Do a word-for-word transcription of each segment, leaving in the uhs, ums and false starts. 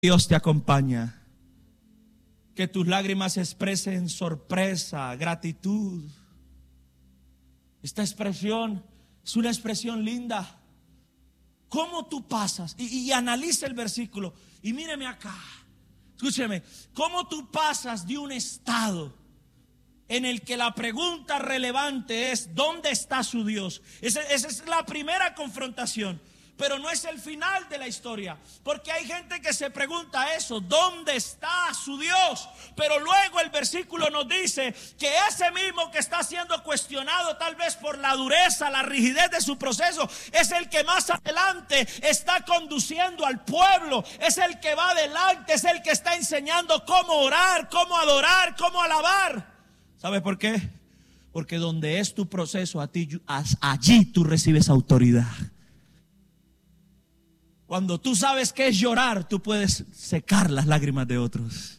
Dios te acompaña. Que tus lágrimas expresen sorpresa, gratitud. Esta expresión es una expresión linda. ¿Cómo tú pasas? Y, y analiza el versículo. Y míreme acá. Escúcheme. ¿Cómo tú pasas de un estado en el que la pregunta relevante es ¿dónde está su Dios? Esa, esa es la primera confrontación. Pero no es el final de la historia, porque hay gente que se pregunta eso, ¿dónde está su Dios? Pero luego el versículo nos dice que ese mismo que está siendo cuestionado tal vez por la dureza, la rigidez de su proceso, es el que más adelante está conduciendo al pueblo, es el que va adelante, es el que está enseñando cómo orar, cómo adorar, cómo alabar. ¿Sabe por qué? Porque donde es tu proceso, a ti, allí tú recibes autoridad. Cuando tú sabes qué es llorar, tú puedes secar las lágrimas de otros.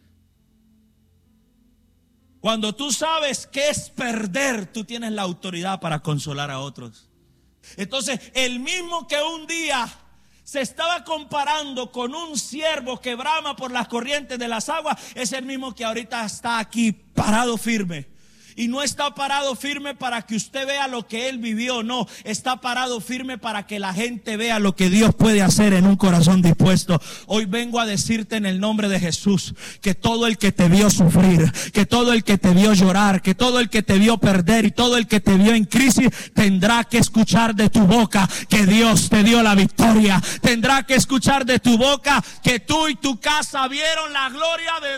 Cuando tú sabes qué es perder, tú tienes la autoridad para consolar a otros. Entonces, el mismo que un día se estaba comparando con un ciervo que brama por las corrientes de las aguas, es el mismo que ahorita está aquí parado firme. Y no está parado firme para que usted vea lo que él vivió, no, está parado firme para que la gente vea lo que Dios puede hacer en un corazón dispuesto. Hoy vengo a decirte en el nombre de Jesús que todo el que te vio sufrir, que todo el que te vio llorar, que todo el que te vio perder y todo el que te vio en crisis tendrá que escuchar de tu boca que Dios te dio la victoria. Tendrá que escuchar de tu boca que tú y tu casa vieron la gloria de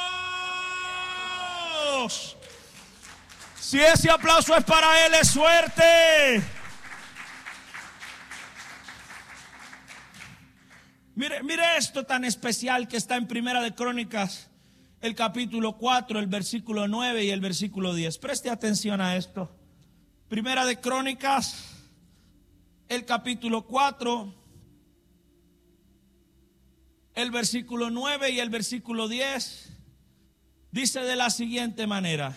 Dios. Si ese aplauso es para él, es suerte. Mire, mire esto tan especial que está en Primera de Crónicas, el capítulo cuatro, el versículo nueve y el versículo diez. Preste atención a esto. Primera de Crónicas, el capítulo cuatro, el versículo nueve y el versículo diez. Dice de la siguiente manera.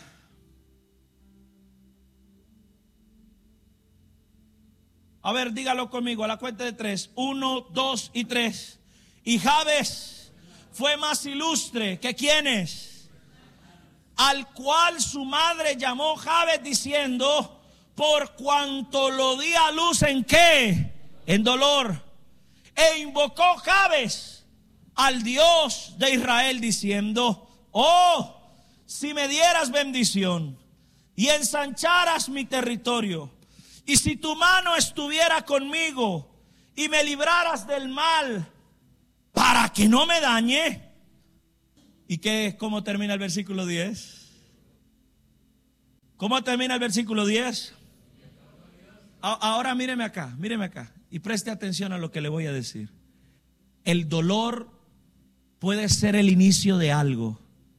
A ver, dígalo conmigo a la cuenta de tres. Uno, dos y tres. Y Jabes fue más ilustre que quienes, al cual su madre llamó Jabes diciendo, por cuanto lo di a luz en qué, en dolor. E invocó Jabes al Dios de Israel diciendo, oh, si me dieras bendición y ensancharas mi territorio, y si tu mano estuviera conmigo y me libraras del mal para que no me dañe. ¿Y qué? ¿Cómo termina el versículo diez? ¿Cómo termina el versículo diez? Ahora míreme acá, míreme acá y preste atención a lo que le voy a decir. El dolor puede ser el inicio de algo,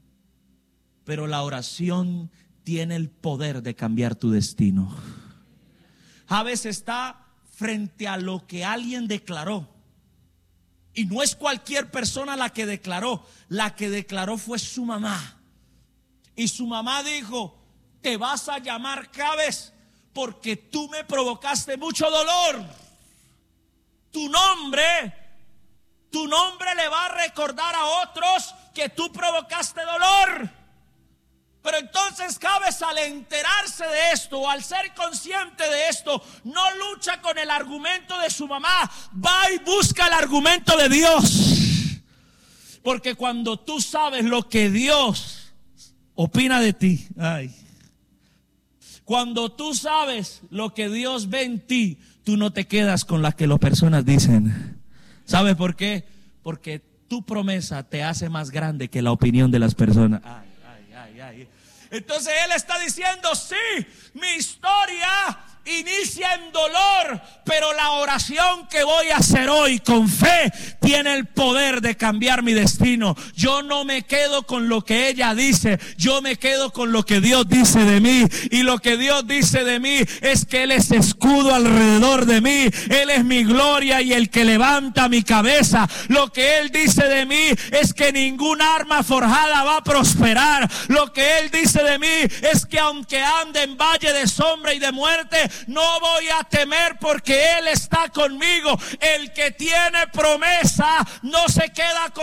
pero la oración tiene el poder de cambiar tu destino. Jabes está frente a lo que alguien declaró. Y no es cualquier persona la que declaró. La que declaró fue su mamá. Y su mamá dijo, te vas a llamar Jabes porque tú me provocaste mucho dolor. Tu nombre, tu nombre le va a recordar a otros que tú provocaste dolor. Pero entonces Jabes, al enterarse de esto, o al ser consciente de esto, no lucha con el argumento de su mamá, va y busca el argumento de Dios. Porque cuando tú sabes lo que Dios opina de ti, ay, cuando tú sabes lo que Dios ve en ti, tú no te quedas con las que las personas dicen. ¿Sabes por qué? Porque tu promesa te hace más grande que la opinión de las personas. Ay. Entonces él está diciendo, sí, mi historia inicia en dolor, pero la oración que voy a hacer hoy con fe tiene el poder de cambiar mi destino. Yo no me quedo con lo que ella dice, yo me quedo con lo que Dios dice de mí. Y lo que Dios dice de mí es que Él es escudo alrededor de mí, Él es mi gloria y el que levanta mi cabeza. Lo que Él dice de mí es que ningún arma forjada va a prosperar. Lo que Él dice de mí es que aunque ande en valle de sombra y de muerte, no voy a temer porque Él está conmigo. El que tiene promesa no se queda con